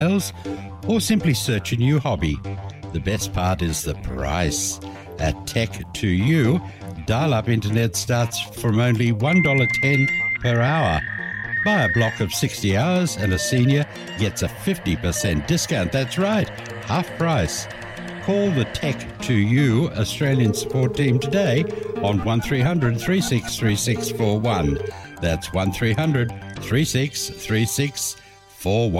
or simply search a new hobby. The best part is the price. At Tech2U, dial-up internet starts from only $1.10 per hour. Buy a block of 60 hours and a senior gets a 50% discount. That's right, half price. Call the Tech2U Australian support team today on 1300 363641. That's 1300 363641.